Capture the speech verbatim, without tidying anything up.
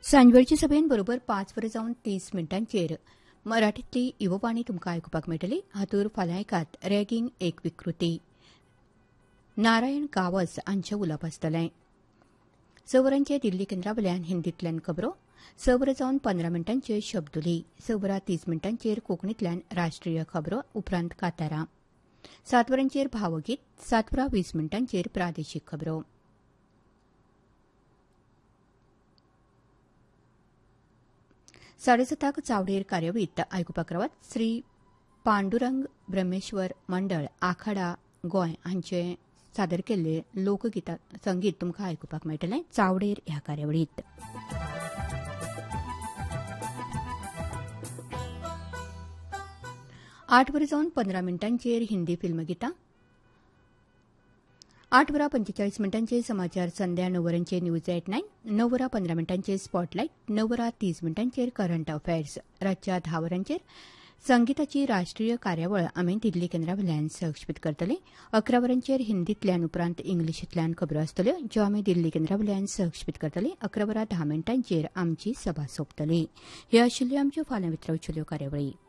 सांजवेळची सभेन बरोबर पाच वर जावन तीस मिनटांचेर मराठीतली युववाणी तुमकां आयकुपाक मेळटली. हातूंत फाल्यां ऐकात रॅगिंग एक विकृती. नारायण गावस हांचें उलोवप आसतलें. स वरांचे दिल्ली केंद्रावेल्यान हिंदींतल्यान खबरो. स वरां जावन पंदरा मिनटांचेर शब्दुली. स वरां तीस मिनटांचेर कोंकणींतल्यान राष्ट्रीय खबरो उपरांत कांतारां. सात वरांचेर भावगीत. सात वरां वीस मिनटांचेर प्रादेशीक खबरो. साडेसाताक चावडेर कार्यावळीत आयकुपाक रावात. श्री पांडुरंग ब्रह्मेश्वर मंडळ आखाडा गोंय हांचे सादर केल्ले लोकगीत संगीत तुमकां आयकुपाक मेळटलें चावडेर ह्या कार्यावळीत. आठ वरां जावन पंदरा मिनटांचेर हिंदी फिल्म गितां. आठ वरां पंचेचाळीस मिनटांचेर समाचार संध्या णव वरांचेर न्यूज एट नायन. णव वरां पंदरा मिनटांचेर स्पॉटलायट. णव वरां तीस मिनटांचेर करंट अफेअर्स. रातच्या धा वरांचेर संगीताची राष्ट्रीय कार्यावळ आमी दिल्ली केंद्रावेल्यान सहक्षीत करतले. अकरा वरांचेर हिंदींतल्यान उपरांत इंग्लिशींतल्यान खबरो आसतल्यो ज्यो आमी दिल्ली केंद्रावेल्यान सहक्षीत करतले. अकरा वरां धा मिनटांचेर आमची सभा सोंपतली. ह्यो आशिल्ल्यो आमच्यो फाल्यां वितरावच्यो कार्यावळी.